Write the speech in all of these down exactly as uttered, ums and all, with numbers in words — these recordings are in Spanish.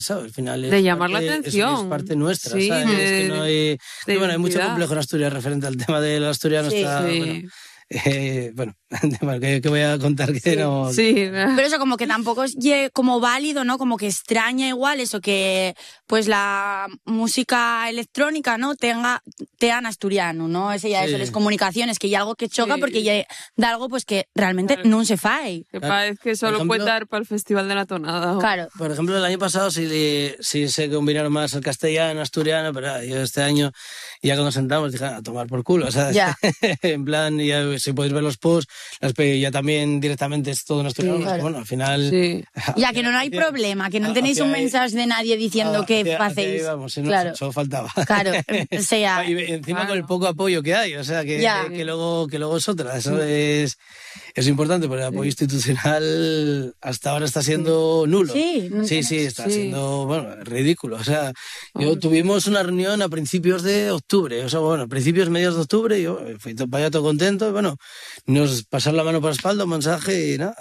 ¿sabes? Al final es de llamar parte, la atención. Es, es parte nuestra, sí, ¿sabes? de, es que no hay, de bueno, hay mucho identidad. complejo en Asturias referente al tema del asturiano. Sí. Está, Sí. bueno, eh, bueno, que, que voy a contar que Sí. no... Sí, ¿no? Pero eso como que tampoco es ye- como válido, ¿no? Como que extraña igual eso que pues la música electrónica, ¿no? Tenga tean asturiano, ¿no? Ese ya Sí. eso, las comunicaciones, que hay algo que choca Sí. porque ya da algo pues que realmente Claro. non se fai. Que Claro. parece que solo Por ejemplo- puede dar para el Festival de la Tonada. Claro. Por ejemplo, el año pasado sí, sí se combinaron más el castellano, asturiano, pero ah, yo este año, ya cuando sentamos, dije, a tomar por culo, ¿sabes? Ya. En plan, ya, si podéis ver los posts, las pe- ya también directamente es todo en asturiano, Sí, es que, claro. bueno, al final... Sí. Ya que no hay Hacia- problema, que no hacia tenéis un ahí- mensaje de nadie diciendo que hacia- hacia ahí hacéis. vamos, si no, Claro. solo faltaba. Claro, o sea, Y encima Claro. con el poco apoyo que hay, o sea, que, Ya. que, luego, que luego es otra. Eso es, es importante, porque el apoyo institucional hasta ahora está siendo nulo. Sí, no sí, entiendo. sí, está Sí. siendo, bueno, ridículo. O sea, yo tuvimos una reunión a principios de octubre, o sea, bueno, a principios, mediados de octubre, y yo fui to- para allá todo contento, y bueno, nos pasaron la mano por la espalda, un mensaje y nada.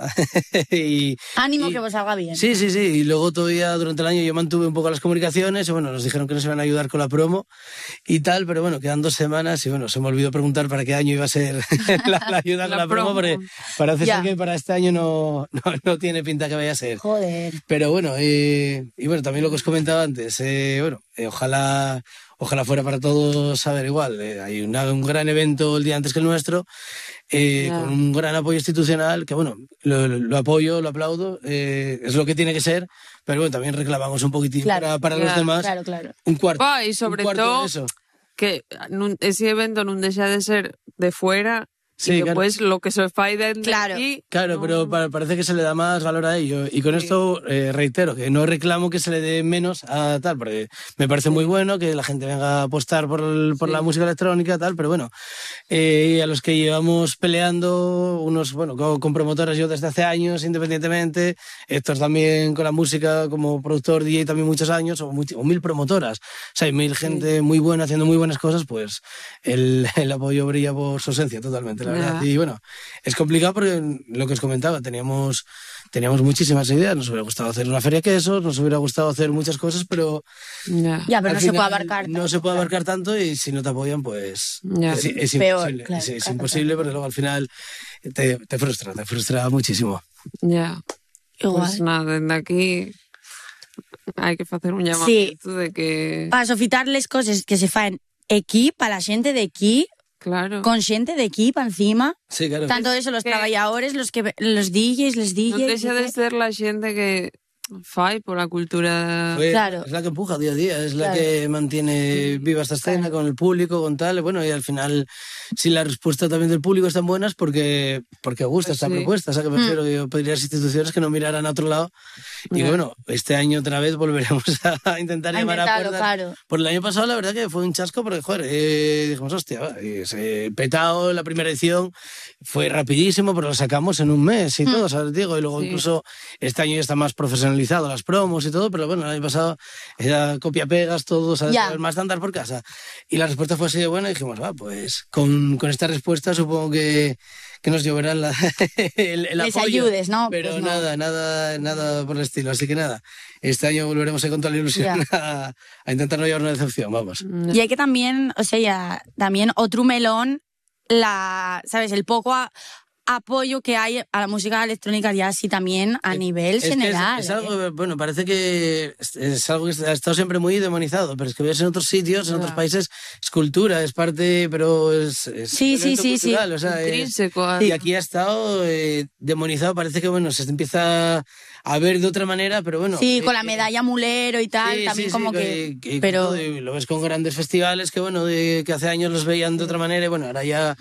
y, ánimo y- que vos salga bien. Sí, sí, sí. Y luego todavía durante el año yo mantuve un poco las comunicaciones y bueno, nos dijeron que nos iban a ayudar con la promo y tal, pero bueno, quedan dos semanas y bueno, se me olvidó preguntar para qué año iba a ser la, la ayuda con La la promo, promo. porque parece Ya. ser que para este año no, no, no tiene pinta que vaya a ser. Joder. Pero bueno, eh, y bueno, también lo que os comentaba antes, eh, bueno, eh, ojalá, ojalá fuera para todos saber igual. eh, hay una- un gran evento el día antes que el nuestro, eh, Ya. con un gran apoyo institucional, que bueno, lo, lo- lo apoyo, lo aplaudo, eh, es lo que tiene que ser, pero bueno, también reclamamos un poquitín Claro, para, para los claro, demás Claro, claro. un cuarto. Va, y sobre un cuarto todo de eso. que nun- ese evento no deja de ser de fuera Sí, y que claro. pues lo que se fai de Claro. aquí, Claro, no- pero pa- parece que se le da más valor a ello. Y con Sí. esto eh, reitero que no reclamo que se le dé menos a tal, porque me parece muy bueno que la gente venga a apostar por, el- por Sí. la música electrónica, tal, pero bueno, eh, a los que llevamos peleando, unos, bueno, con, con promotoras yo desde hace años, independientemente, Héctor también con la música como productor, D J también muchos años, o, much- o mil promotoras, o sea, hay mil gente muy buena haciendo muy buenas cosas, pues el, el apoyo brilla por su ausencia totalmente, la Ya. verdad. Y bueno, es complicado porque lo que os comentaba, teníamos, teníamos muchísimas ideas, nos hubiera gustado hacer una feria de quesos, nos hubiera gustado hacer muchas cosas, pero Ya. Ya, pero al no se puede final abarcar. no tanto, se puede claro. abarcar tanto y si no te apoyan, pues Ya. es, es Peor, imposible. claro, es, es claro, imposible porque luego al final te, te frustra, te frustra muchísimo. Ya. Igual. Pues nada, desde aquí hay que hacer un llamamiento de que... Para sofitar les coses que se fan aquí, para la gente de aquí, Claro. con gente de aquí, para encima. Sí, claro. Tanto eso, los que- trabajadores, los que los D Js, les D No Js. deja de ¿sí? ser la gente que fai por la cultura... Pues, Claro. Es la que empuja día a día, es la Claro. que mantiene viva esta escena Claro. con el público, con tal. Bueno, y al final, si la respuesta también del público es tan buena, es porque, porque gusta Pues esta sí. propuesta. O sea, que me Mm. refiero que yo pediría a las instituciones que no miraran a otro lado. Y que Ya. bueno, este año otra vez volveremos a intentar A llamar a intentarlo, puertas. claro. Por el año pasado, la verdad que fue un chasco, porque, joder, eh, dijimos, hostia, va, y se petado la primera edición, fue rapidísimo, pero lo sacamos en un mes y todo, ¿sabes? Digo, y luego Sí. incluso este año ya está más profesionalizado las promos y todo, pero bueno, el año pasado era copia-pegas, todo, ¿sabes? Ya. Más de andar por casa. Y la respuesta fue así de buena y dijimos, va, pues con, con esta respuesta supongo que, que nos lloverán la, el, el Les apoyo. ayudes, ¿no? Pero Pues no. nada, nada, nada por el estilo. Así que nada, este año volveremos a con toda la ilusión a, a intentar no llevar una decepción, vamos. Y hay que también, o sea, ya, también otro melón, la, ¿sabes? El poco a- apoyo que hay a la música electrónica ya así también a nivel Es que es- general. Es, ¿eh? algo, bueno, parece que es, es algo que ha estado siempre muy demonizado, pero es que ves en otros sitios, en otros Ya. países, es cultura, es parte, pero es, es Sí, sí, elemento sí, sí. cultural, o sea, es- Intrínseco. y aquí ha estado eh, demonizado, parece que bueno, se empieza a ver de otra manera, pero bueno. Sí, eh, con la eh, medalla mulero y tal, sí, también sí, como sí, que... y- y pero todo, y lo ves con grandes festivales que bueno, de, que hace años los veían de otra manera y bueno, ahora ya...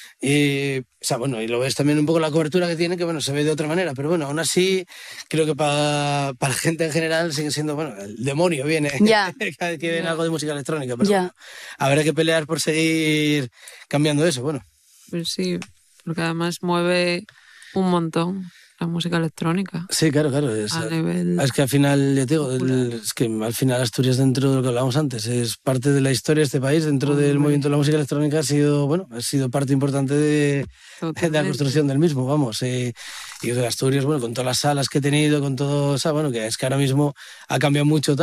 eh, o sea, bueno, y lo ves también un poco la cobertura que tiene, que bueno, se ve de otra manera, pero bueno, aún así creo que para la gente en general sigue siendo, bueno, el demonio viene Ya. cada vez que viene algo de música electrónica, pero Ya. bueno, habrá que pelear por seguir cambiando eso, bueno. Pues sí, porque además mueve un montón la música electrónica. Sí, claro, claro. Es, A nivel es que al final, ya te digo, popular. el- es que al final Asturias, dentro de lo que hablábamos antes, es parte de la historia de este país, dentro del Hombre. movimiento de la música electrónica ha sido, bueno, ha sido parte importante de, de la Totalmente. construcción del mismo, vamos. eh, y de Asturias, bueno, con todas las salas que he tenido, con todo, o sea, bueno, que es que ahora mismo ha cambiado mucho.